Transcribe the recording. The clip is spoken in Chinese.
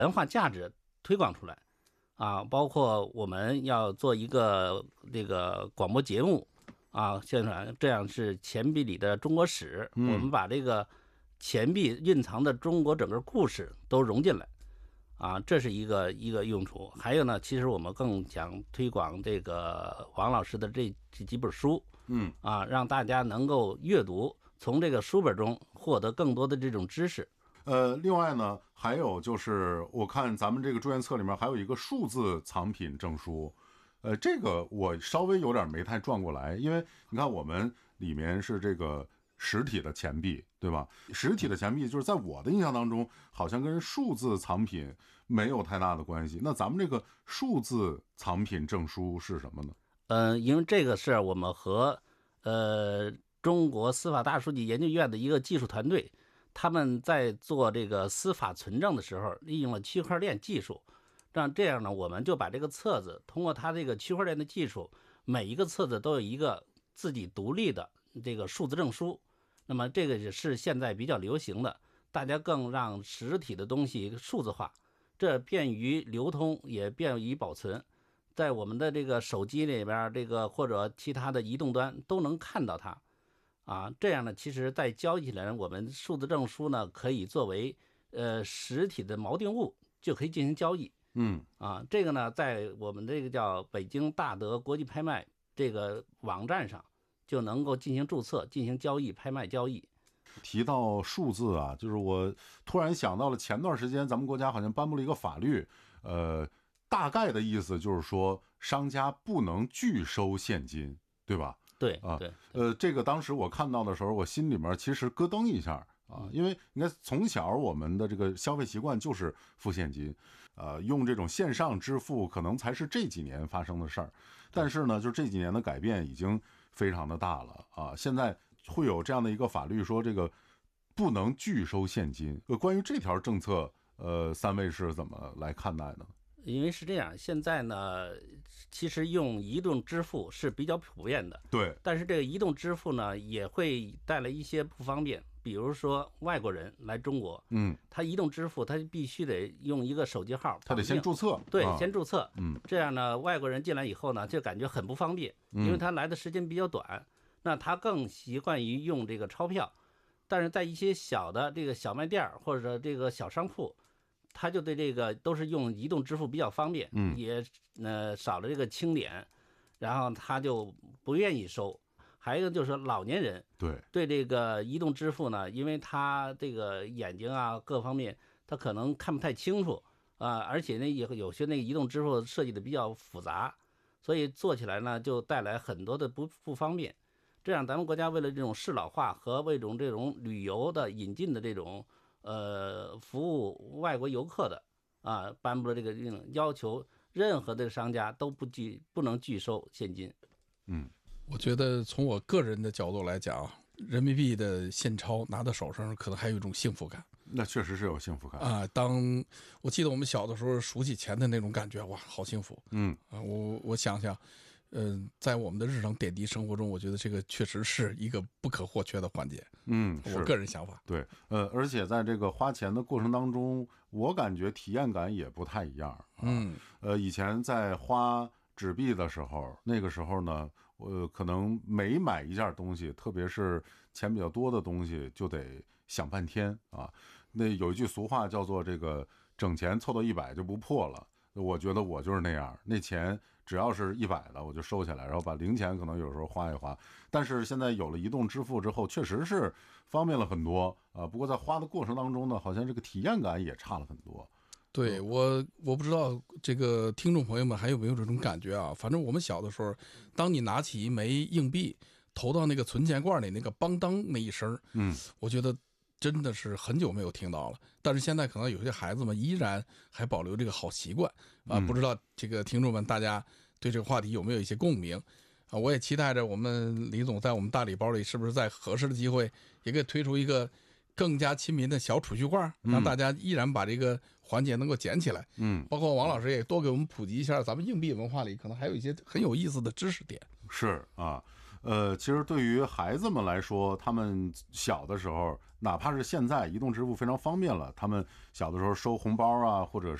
文化价值推广出来啊，包括我们要做一个这个广播节目啊，宣传，这样是钱币里的中国史，我们把这个钱币蕴藏的中国整个故事都融进来啊，这是一个用处。还有呢，其实我们更想推广这个王老师的这几本书，让大家能够阅读，从这个书本中获得更多的这种知识。 另外呢，还有就是我看咱们这个祝愿册里面还有一个数字藏品证书，这个我稍微有点没太转过来，因为你看我们里面是这个实体的钱币，对吧？实体的钱币就是在我的印象当中，好像跟数字藏品没有太大的关系。那咱们这个数字藏品证书是什么呢？ 因为这个是我们和中国司法大数据研究院的一个技术团队，他们在做这个司法存证的时候，利用了区块链技术。这样呢，我们就把这个册子通过它这个区块链的技术，每一个册子都有一个自己独立的这个数字证书。那么这个也是现在比较流行的，大家更让实体的东西数字化，这便于流通，也便于保存。在我们的这个手机里边，这个或者其他的移动端都能看到它。这样呢，其实在交易起来，我们数字证书呢可以作为实体的锚定物，就可以进行交易。这个呢，在我们这个叫北京大德国际拍卖这个网站上就能够进行注册、进行交易、拍卖交易。 提到数字啊，就是我突然想到了前段时间咱们国家好像颁布了一个法律，大概的意思就是说商家不能拒收现金，对吧？ 对啊， 对， 这个当时我看到的时候，我心里面其实咯噔一下啊，因为你看从小我们的这个消费习惯就是付现金，用这种线上支付可能才是这几年发生的事儿，但是呢，就是这几年的改变已经非常的大了啊，现在会有这样的一个法律说这个不能拒收现金。关于这条政策，三位是怎么来看待呢？ 因为是这样，现在呢，其实用移动支付是比较普遍的， 对。 但是这个移动支付呢，也会带来一些不方便，比如说外国人来中国，他移动支付他必须得用一个手机号， 他得先注册， 对，先注册，这样呢，外国人进来以后呢，就感觉很不方便，因为他来的时间比较短，那他更习惯于用这个钞票，但是在一些小的这个小卖店或者这个小商铺，他就对这个都是用移动支付比较方便，也少了这个清点，然后他就不愿意收。还有一个就是说老年人对这个移动支付呢，因为他这个眼睛啊各方面他可能看不太清楚而且呢有些那个移动支付设计的比较复杂，所以做起来呢就带来很多的不方便。这样咱们国家为了这种适老化和为这种旅游的引进的这种服务外国游客的颁布了这个要求，任何的商家都不能拒收现金。 我觉得从我个人的角度来讲，人民币的现钞拿到手上可能还有一种幸福感。 那确实是有幸福感啊！我记得我们小的时候数起钱的那种感觉，哇，好幸福。我想想，在我们的日常点滴生活中，我觉得这个确实是一个不可或缺的环节。我个人想法。 对，而且在这个花钱的过程当中，我感觉体验感也不太一样。以前在花纸币的时候，那个时候呢，可能每买一件东西，特别是钱比较多的东西，就得想半天啊。那有一句俗话叫做这个整钱凑到100就不破了。我觉得我就是那样，那钱只要是100的我就收起来，然后把零钱可能有时候花一花。但是现在有了移动支付之后，确实是方便了很多啊。不过在花的过程当中呢，好像这个体验感也差了很多。 对，我不知道这个听众朋友们还有没有这种感觉啊？反正我们小的时候，当你拿起一枚硬币投到那个存钱罐里，那个邦当那一声，我觉得真的是很久没有听到了。但是现在可能有些孩子们依然还保留这个好习惯啊。不知道这个听众们大家对这个话题有没有一些共鸣啊？我也期待着我们李总在我们大礼包里是不是在合适的机会也可以推出一个更加亲民的小储蓄罐，让大家依然把这个环节能够捡起来。包括王老师也多给我们普及一下咱们硬币文化里可能还有一些很有意思的知识点。 是啊， 其实对于孩子们来说，他们小的时候，哪怕是现在移动支付非常方便了，他们小的时候收红包啊，或者